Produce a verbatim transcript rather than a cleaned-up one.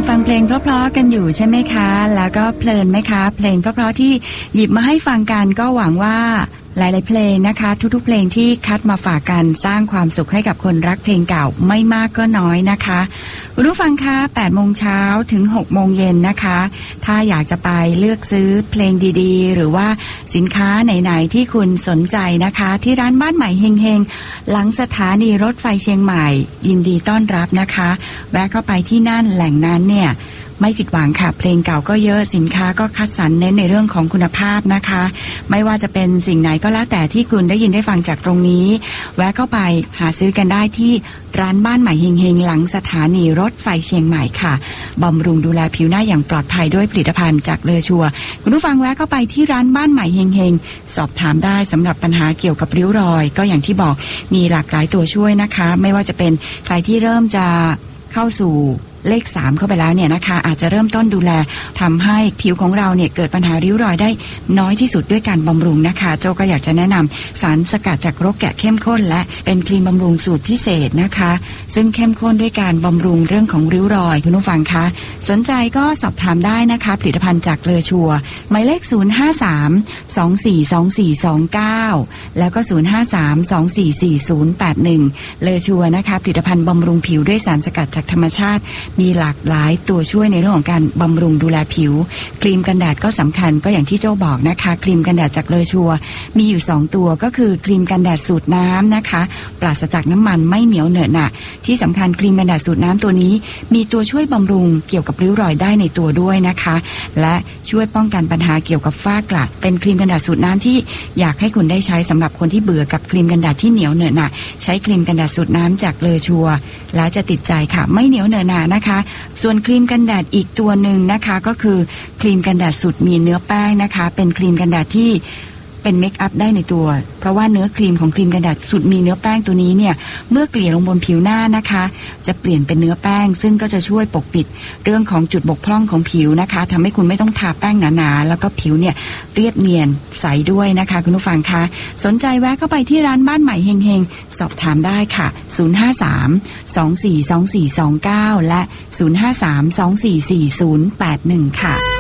ฟังเพลงเพราะๆกันอยู่ใช่ไหมคะแล้วก็เพลินไหมคะเพลงเพราะๆที่หยิบมาให้ฟังกันก็หวังว่าหลายๆเพลงนะคะทุกๆเพลงที่คัดมาฝากกันสร้างความสุขให้กับคนรักเพลงเก่าไม่มากก็น้อยนะคะคุณผู้ฟังคะแปดโมงเช้าถึงหกโมงเย็นนะคะถ้าอยากจะไปเลือกซื้อเพลงดีๆหรือว่าสินค้าไหนๆที่คุณสนใจนะคะที่ร้านบ้านใหม่เฮงๆหลังสถานีรถไฟเชียงใหม่ยินดีต้อนรับนะคะแวะเข้าไปที่นั่นแหล่งนั้นเนี่ยไม่ผิดหวังค่ะเพลงเก่าก็เยอะสินค้าก็คัดสรรเน้นในเรื่องของคุณภาพนะคะไม่ว่าจะเป็นสิ่งไหนก็แล้วแต่ที่คุณได้ยินได้ฟังจากตรงนี้แวะเข้าไปหาซื้อกันได้ที่ร้านบ้านใหม่เฮงๆหลังสถานีรถไฟเชียงใหม่ค่ะบำรุงดูแลผิวหน้าอย่างปลอดภัยด้วยผลิตภัณฑ์จากเลอชัวคุณผู้ฟังแวะเข้าไปที่ร้านบ้านใหม่เฮงๆสอบถามได้สำหรับปัญหาเกี่ยวกับริ้วรอยก็อย่างที่บอกมีหลากหลายตัวช่วยนะคะไม่ว่าจะเป็นใครที่เริ่มจะเข้าสู่เลขสามเข้าไปแล้วเนี่ยนะคะอาจจะเริ่มต้นดูแลทำให้ผิวของเราเนี่ยเกิดปัญหาริ้วรอยได้น้อยที่สุดด้วยการบำรุงนะคะโจก็อยากจะแนะนำสารสกัดจากรกแกะเข้มข้นและเป็นครีมบำรุงสูตรพิเศษนะคะซึ่งเข้มข้นด้วยการบำรุงเรื่องของริ้วรอยคุณผู้ฟังคะสนใจก็สอบถามได้นะคะผลิตภัณฑ์จากเลอชัวหมายเลขศูนย์ ห้า สาม สอง สี่ สอง สี่ สอง เก้าแล้วก็ศูนย์ ห้า สาม สอง สี่ สี่ ศูนย์ แปด หนึ่งเลอชัวนะคะผลิตภัณฑ์บำรุงผิวด้วยสารสกัดจากธรรมชาติมีหลากหลายตัวช่วยในเรื่องของการบำรุงดูแลผิวครีมกันแดดก็สำคัญก็อย่างที่โจ้บอกนะคะครีมกันแดดจากเลอชัวมีอยู่สองตัวก็คือครีมกันแดดสูตรน้ำนะคะปราศจากน้ำมันไม่เหนียวเหนอะหนะที่สำคัญครีมกันแดดสูตรน้ำตัวนี้มีตัวช่วยบำรุงเกี่ยวกับริ้วรอยได้ในตัวด้วยนะคะและช่วยป้องกันปัญหาเกี่ยวกับฝ้ากระเป็นครีมกันแดดสูตรน้ำที่อยากให้คุณได้ใช้สำหรับคนที่เบื่อกับครีมกันแดดที่เหนียวเหนอะหนะใช้ครีมกันแดดสูตรน้ำจากเลอชัวแล้วจะติดใจค่ะไม่เหนียวเหนอะหนะนะคะส่วนครีมกันแดดอีกตัวหนึ่งนะคะก็คือครีมกันแดดสูตรมีเนื้อแป้งนะคะเป็นครีมกันแดดที่เป็นเมคอัพได้ในตัวเพราะว่าเนื้อครีมของครีมกันแดดสูตรมีเนื้อแป้งตัวนี้เนี่ยเมื่อเกลี่ยลงบนผิวหน้านะคะจะเปลี่ยนเป็นเนื้อแป้งซึ่งก็จะช่วยปกปิดเรื่องของจุดบกพร่องของผิวนะคะทำให้คุณไม่ต้องทาแป้งหนาๆแล้วก็ผิวเนี่ยเรียบเนียนใสด้วยนะคะคุณผู้ฟังคะสนใจแวะเข้าไปที่ร้านบ้านใหม่เฮงๆสอบถามได้ค่ะศูนย์ ห้า สาม สอง สี่ สอง สี่ สอง เก้าและศูนย์ ห้า สาม สอง สี่ สี่ ศูนย์ แปด หนึ่งค่ะ